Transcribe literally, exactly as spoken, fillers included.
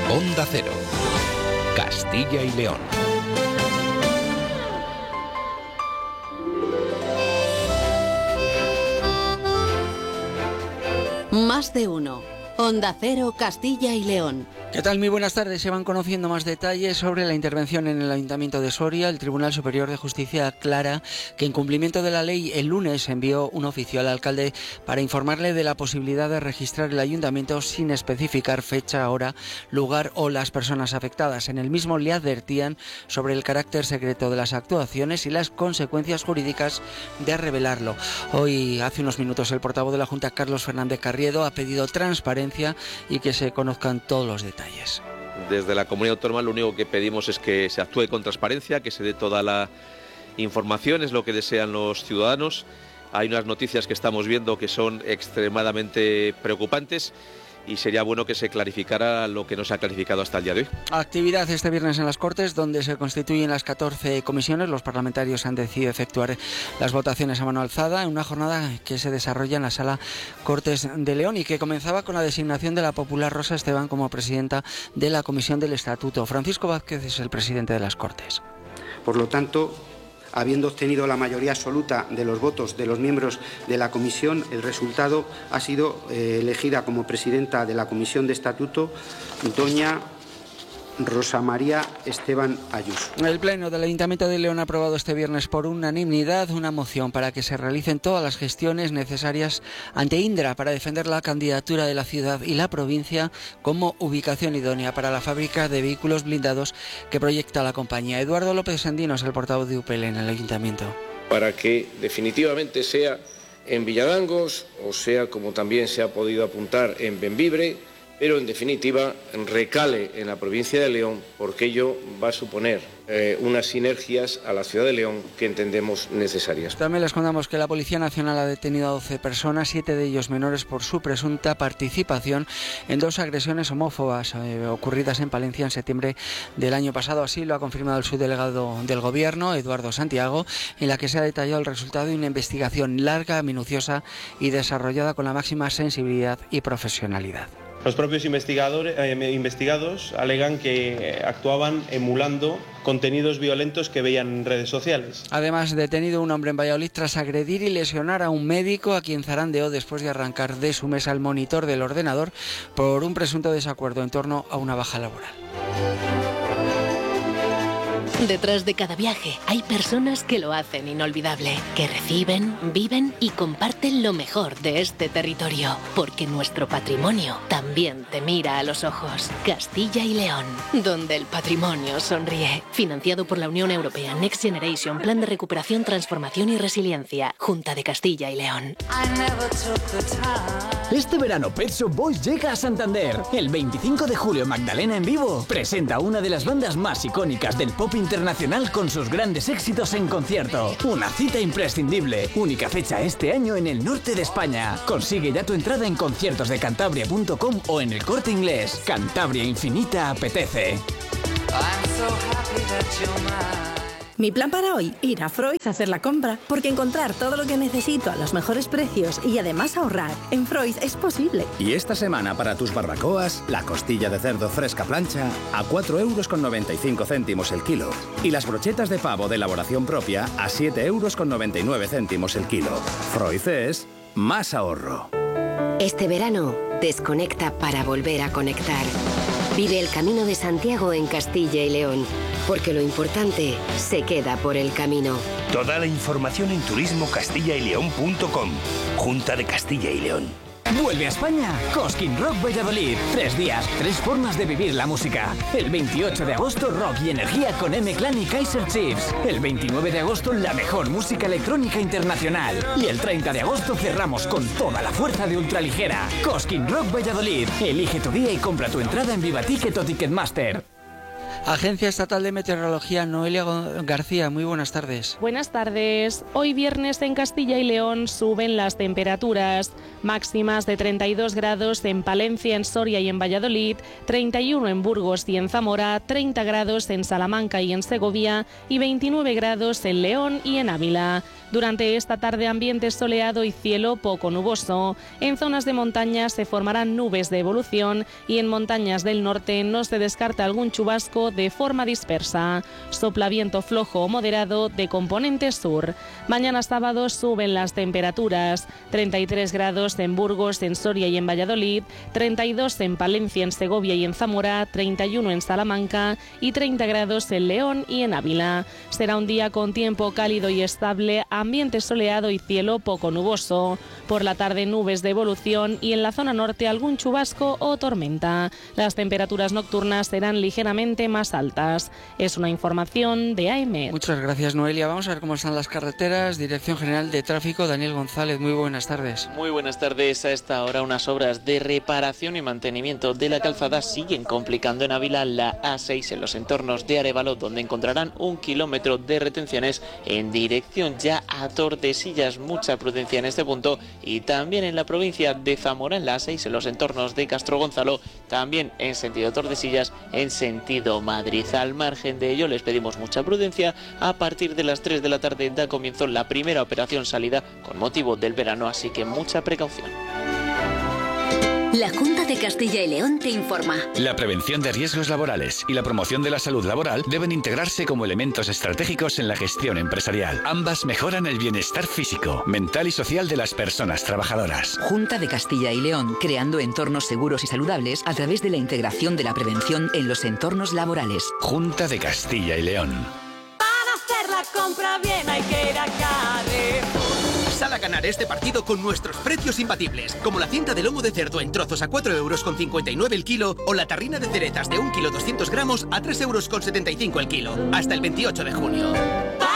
Onda Cero, Castilla y León. Más de uno. Onda Cero, Castilla y León. ¿Qué tal? Muy buenas tardes. Se van conociendo más detalles sobre la intervención en el Ayuntamiento de Soria. El Tribunal Superior de Justicia aclara que en cumplimiento de la ley el lunes envió un oficio al alcalde para informarle de la posibilidad de registrar el Ayuntamiento sin especificar fecha, hora, lugar o las personas afectadas. En el mismo le advertían sobre el carácter secreto de las actuaciones y las consecuencias jurídicas de revelarlo. Hoy, hace unos minutos, el portavoz de la Junta, Carlos Fernández Carriedo, ha pedido transparencia y que se conozcan todos los detalles. Desde la Comunidad Autónoma lo único que pedimos es que se actúe con transparencia, que se dé toda la información, es lo que desean los ciudadanos. Hay unas noticias que estamos viendo que son extremadamente preocupantes y sería bueno que se clarificara lo que no se ha clarificado hasta el día de hoy. Actividad este viernes en las Cortes, donde se constituyen las catorce comisiones. Los parlamentarios han decidido efectuar las votaciones a mano alzada en una jornada que se desarrolla en la Sala Cortes de León y que comenzaba con la designación de la popular Rosa Esteban como presidenta de la Comisión del Estatuto. Francisco Vázquez es el presidente de las Cortes. Por lo tanto, habiendo obtenido la mayoría absoluta de los votos de los miembros de la comisión, el resultado ha sido eh, elegida como presidenta de la Comisión de Estatuto doña Rosa María Esteban Ayuso. El Pleno del Ayuntamiento de León ha aprobado este viernes por unanimidad una moción para que se realicen todas las gestiones necesarias ante Indra para defender la candidatura de la ciudad y la provincia como ubicación idónea para la fábrica de vehículos blindados que proyecta la compañía. Eduardo López Sandino es el portavoz de U P L en el Ayuntamiento. Para que definitivamente sea en Villadangos o sea, como también se ha podido apuntar, en Bembibre, pero en definitiva recale en la provincia de León, porque ello va a suponer eh, unas sinergias a la ciudad de León que entendemos necesarias. También les contamos que la Policía Nacional ha detenido a doce personas, siete de ellos menores, por su presunta participación en dos agresiones homófobas eh, ocurridas en Palencia en septiembre del año pasado. Así lo ha confirmado el subdelegado del Gobierno, Eduardo Santiago, en la que se ha detallado el resultado de una investigación larga, minuciosa y desarrollada con la máxima sensibilidad y profesionalidad. Los propios investigadores, eh, investigados alegan que actuaban emulando contenidos violentos que veían en redes sociales. Además, detenido un hombre en Valladolid tras agredir y lesionar a un médico a quien zarandeó después de arrancar de su mesa el monitor del ordenador por un presunto desacuerdo en torno a una baja laboral. Detrás de cada viaje hay personas que lo hacen inolvidable, que reciben, viven y comparten lo mejor de este territorio, porque nuestro patrimonio también te mira a los ojos. Castilla y León, donde el patrimonio sonríe. Financiado por la Unión Europea Next Generation, Plan de Recuperación, Transformación y Resiliencia, Junta de Castilla y León. Este verano Pet Shop Boys llega a Santander. El veinticinco de julio Magdalena en vivo presenta una de las bandas más icónicas del pop internacional con sus grandes éxitos en concierto. Una cita imprescindible. Única fecha este año en el norte de España. Consigue ya tu entrada en conciertos de cantabria punto com o en El Corte Inglés. Cantabria Infinita apetece. Mi plan para hoy, ir a Freud a hacer la compra, porque encontrar todo lo que necesito a los mejores precios y además ahorrar en Freud es posible. Y esta semana para tus barbacoas, la costilla de cerdo fresca plancha a cuatro euros con noventa y cinco céntimos el kilo y las brochetas de pavo de elaboración propia a siete euros con noventa y nueve céntimos el kilo. Freud es más ahorro. Este verano, desconecta para volver a conectar. Vive el Camino de Santiago en Castilla y León, porque lo importante se queda por el camino. Toda la información en turismo castilla y león punto com. Junta de Castilla y León. Vuelve a España Cosquín Rock Valladolid. Tres días, tres formas de vivir la música. El veintiocho de agosto, rock y energía con M-Clan y Kaiser Chiefs. El veintinueve de agosto, la mejor música electrónica internacional. Y el treinta de agosto cerramos con toda la fuerza de ultraligera. Cosquín Rock Valladolid. Elige tu día y compra tu entrada en Viva Ticket o Ticketmaster. Agencia Estatal de Meteorología, Noelia García, muy buenas tardes. Buenas tardes. Hoy viernes en Castilla y León suben las temperaturas máximas de treinta y dos grados en Palencia, en Soria y en Valladolid, treinta y uno en Burgos y en Zamora, treinta grados en Salamanca y en Segovia y veintinueve grados en León y en Ávila. Durante esta tarde ambiente soleado y cielo poco nuboso. En zonas de montaña se formarán nubes de evolución y en montañas del norte no se descarta algún chubasco de forma dispersa. Sopla viento flojo o moderado de componente sur. Mañana sábado suben las temperaturas. treinta y tres grados en Burgos, en Soria y en Valladolid, treinta y dos en Palencia, en Segovia y en Zamora, treinta y uno en Salamanca y treinta grados en León y en Ávila. Será un día con tiempo cálido y estable, ambiente soleado y cielo poco nuboso. Por la tarde nubes de evolución y en la zona norte algún chubasco o tormenta. Las temperaturas nocturnas serán ligeramente más altas. Es una información de A E M E T. Muchas gracias, Noelia. Vamos a ver cómo están las carreteras. Dirección General de Tráfico, Daniel González, muy buenas tardes. Muy buenas tardes. A esta hora unas obras de reparación y mantenimiento de la calzada siguen complicando en Ávila la A seis en los entornos de Arévalo, donde encontrarán un kilómetro de retenciones en dirección ya a Tordesillas. Mucha prudencia en este punto, y también en la provincia de Zamora en la A seis en los entornos de Castro Gonzalo, también en sentido Tordesillas, en sentido Madrid. Al margen de ello les pedimos mucha prudencia. A partir de las tres de la tarde da comienzo la primera operación salida con motivo del verano, así que mucha precaución. La Junta de Castilla y León te informa. La prevención de riesgos laborales y la promoción de la salud laboral deben integrarse como elementos estratégicos en la gestión empresarial. Ambas mejoran el bienestar físico, mental y social de las personas trabajadoras. Junta de Castilla y León, creando entornos seguros y saludables a través de la integración de la prevención en los entornos laborales. Junta de Castilla y León. Para hacer la compra bien hay que ir a Carrefour. Sal a ganar este partido con nuestros precios imbatibles, como la cinta de lomo de cerdo en trozos a cuatro euros con cincuenta y nueve el kilo o la tarrina de cerezas de un kilo doscientos gramos a tres euros con setenta y cinco el kilo. Hasta el veintiocho de junio.